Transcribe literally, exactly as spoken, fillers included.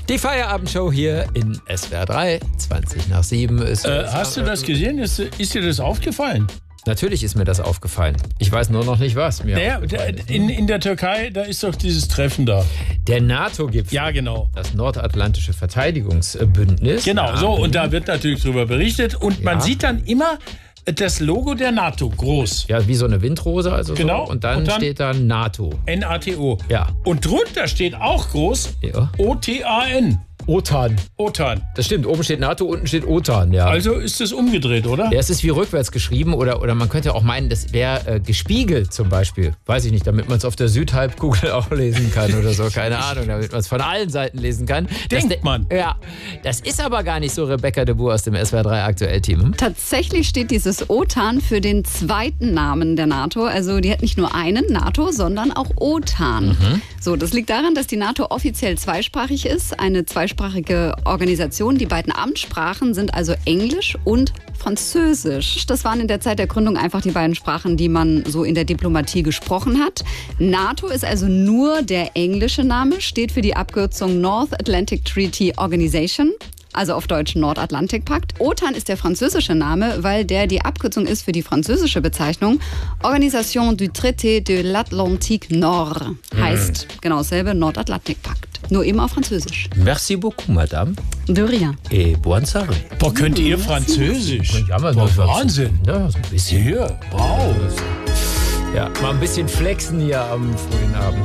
Die Feierabendshow hier in S W R drei, zwanzig nach sieben. Ist Äh, hast du das gesehen? Ist, ist dir das aufgefallen? Natürlich ist mir das aufgefallen. Ich weiß nur noch nicht, was mir Naja, aufgefallen ist. in, in der Türkei, da ist doch dieses Treffen da. Der NATO-Gipfel. Ja, genau. Das Nordatlantische Verteidigungsbündnis. Genau, Ja. so, und da wird natürlich drüber berichtet. Und man Ja. sieht dann immer das Logo der NATO groß. Ja, wie so eine Windrose, also Genau. so. Und dann, Und dann- steht da NATO. N A T O. Ja. Und drunter steht auch groß Ja. O T A N. OTAN. OTAN. Das stimmt, oben steht NATO, unten steht OTAN, ja. Also ist das umgedreht, oder? Ja, es ist wie rückwärts geschrieben oder, oder man könnte auch meinen, das wäre äh, gespiegelt zum Beispiel. Weiß ich nicht, damit man es auf der Südhalbkugel auch lesen kann oder so. Keine Ahnung, damit man es von allen Seiten lesen kann. Denkt das, man. Ja, das ist aber gar nicht so, Rebecca de Boer aus dem S W R drei Aktuell-Team. Tatsächlich steht dieses OTAN für den zweiten Namen der NATO. Also die hat nicht nur einen NATO, sondern auch OTAN. Mhm. So, das liegt daran, dass die NATO offiziell zweisprachig ist. Eine zweisprachige Organisation. Die beiden Amtssprachen sind also Englisch und Französisch. Das waren in der Zeit der Gründung einfach die beiden Sprachen, die man so in der Diplomatie gesprochen hat. NATO ist also nur der englische Name, steht für die Abkürzung North Atlantic Treaty Organization. Also auf Deutsch Nordatlantikpakt. OTAN ist der französische Name, weil der die Abkürzung ist für die französische Bezeichnung Organisation du Traité de l'Atlantique Nord. Heißt genau dasselbe, Nordatlantikpakt. Nur eben auf Französisch. Merci beaucoup, madame. De rien. Et bonne soirée. Boah, könnt ihr Französisch? Ja, mal Boah, so- Wahnsinn. Ja, so ein bisschen. Hier, wow. Ja, mal ein bisschen flexen hier am frühen Abend.